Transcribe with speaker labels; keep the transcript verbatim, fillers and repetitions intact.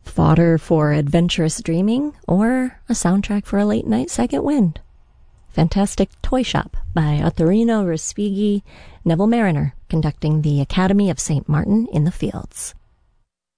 Speaker 1: Fodder for adventurous dreaming, or a soundtrack for a late night second wind. Fantastic Toy Shop by Ottorino Respighi, Neville Mariner, conducting the Academy of Saint Martin in the Fields.